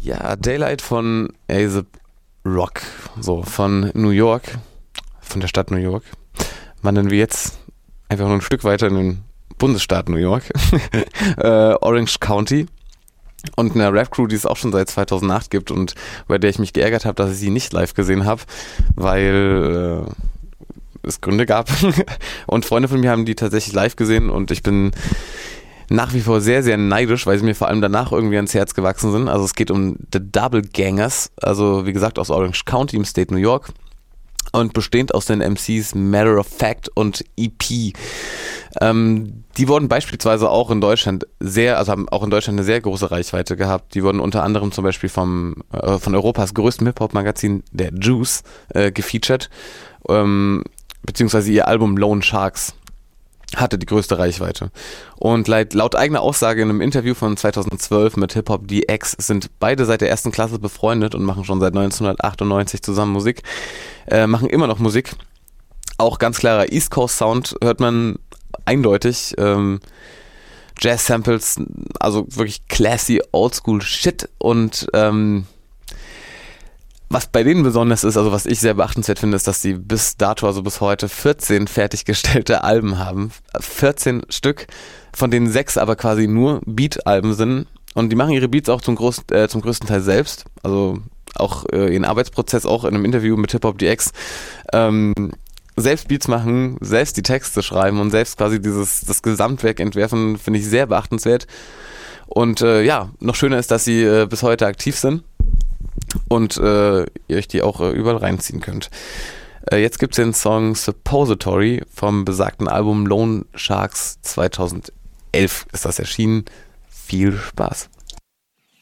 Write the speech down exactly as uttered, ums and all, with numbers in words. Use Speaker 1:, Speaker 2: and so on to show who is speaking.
Speaker 1: Ja, Daylight von A$AP Rock, so von New York, von der Stadt New York. Wandern wir jetzt einfach nur ein Stück weiter in den Bundesstaat New York, äh, Orange County. Und eine Rap-Crew, die es auch schon seit zweitausendacht gibt und bei der ich mich geärgert habe, dass ich sie nicht live gesehen habe, weil äh, es Gründe gab. Und Freunde von mir haben die tatsächlich live gesehen und ich bin nach wie vor sehr, sehr neidisch, weil sie mir vor allem danach irgendwie ans Herz gewachsen sind. Also es geht um The Double Gangers, also wie gesagt aus Orange County im State New York und bestehend aus den M Cs Matter of Fact und E P. Ähm, die wurden beispielsweise auch in Deutschland sehr, also haben auch in Deutschland eine sehr große Reichweite gehabt. Die wurden unter anderem zum Beispiel vom, äh, von Europas größtem Hip-Hop-Magazin, der Juice, äh, gefeatured, ähm, beziehungsweise ihr Album Lone Sharks hatte die größte Reichweite. Und laut, laut eigener Aussage in einem Interview von zweitausendzwölf mit Hip-Hop D X sind beide seit der ersten Klasse befreundet und machen schon seit neunzehnhundertachtundneunzig zusammen Musik, äh, machen immer noch Musik. Auch ganz klarer East Coast Sound hört man eindeutig. Ähm, Jazz-Samples, also wirklich classy, oldschool Shit und ähm, was bei denen besonders ist, also was ich sehr beachtenswert finde, ist, dass die bis dato, also bis heute, vierzehn fertiggestellte Alben haben. vierzehn Stück, von denen sechs aber quasi nur Beat-Alben sind. Und die machen ihre Beats auch zum, Groß, äh, zum größten Teil selbst. Also auch äh, ihren Arbeitsprozess, auch in einem Interview mit Hip-Hop D X. Ähm, selbst Beats machen, selbst die Texte schreiben und selbst quasi dieses das Gesamtwerk entwerfen, finde ich sehr beachtenswert. Und äh, ja, noch schöner ist, dass sie äh, bis heute aktiv sind. Und äh, ihr euch die auch äh, überall reinziehen könnt. Äh, jetzt gibt es den Song Suppository vom besagten Album Lone Sharks zweitausendelf ist das erschienen. Viel Spaß.